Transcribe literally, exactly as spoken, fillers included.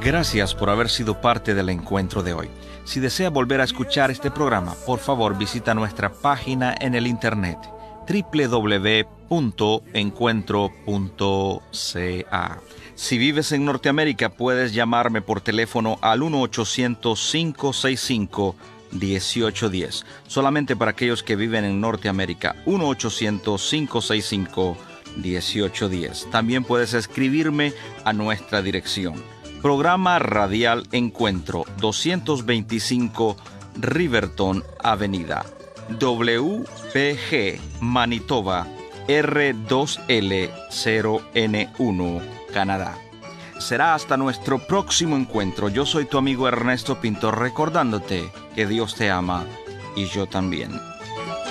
Gracias por haber sido parte del encuentro de hoy. Si desea volver a escuchar este programa, por favor visita nuestra página en el internet doble u doble u doble u punto encuentro punto ca. Si vives en Norteamérica, puedes llamarme por teléfono al uno ochocientos, cinco seis cinco, uno ocho uno cero. Solamente para aquellos que viven en Norteamérica, uno ochocientos, cinco seis cinco, uno ocho uno cero. También puedes escribirme a nuestra dirección. Programa Radial Encuentro, doscientos veinticinco Riverton Avenida, W P G, Manitoba, R dos L cero N uno, Canadá. Será hasta nuestro próximo encuentro. Yo soy tu amigo Ernesto Pinto, recordándote que Dios te ama y yo también.